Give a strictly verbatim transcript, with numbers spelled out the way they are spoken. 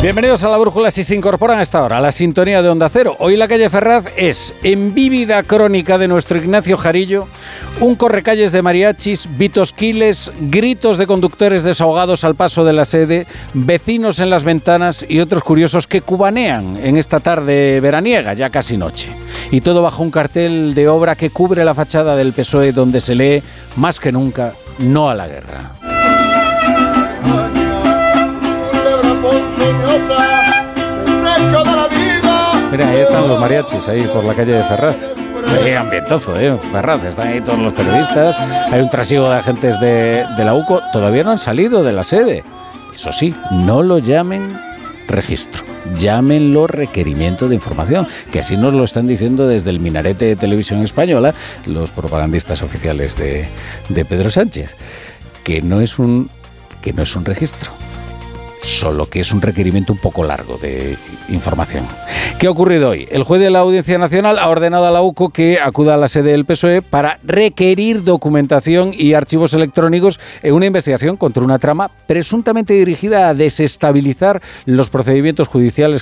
Bienvenidos a La Brújula si se incorporan a esta hora a la sintonía de Onda Cero. Hoy la calle Ferraz es, en vívida crónica de nuestro Ignacio Jarillo, un correcalles de mariachis, vitosquiles, gritos de conductores desahogados al paso de la sede, vecinos en las ventanas y otros curiosos que cubanean en esta tarde veraniega, ya casi noche. Y todo bajo un cartel de obra que cubre la fachada del P S O E donde se lee, más que nunca, no a la guerra. Mira, ahí están los mariachis, ahí por la calle de Ferraz. Qué ambientazo, ¿eh? Ferraz, están ahí todos los periodistas. Hay un trasiego de agentes de, de la U C O. Todavía no han salido de la sede. Eso sí, no lo llamen registro. Llámenlo requerimiento de información, que así nos lo están diciendo desde el minarete de Televisión Española los propagandistas oficiales de, de Pedro Sánchez. Que no es un, que no es un registro. Solo que es un requerimiento un poco largo de información. ¿Qué ha ocurrido hoy? El juez de la Audiencia Nacional ha ordenado a la U C O que acuda a la sede del P S O E para requerir documentación y archivos electrónicos en una investigación contra una trama presuntamente dirigida a desestabilizar los procedimientos judiciales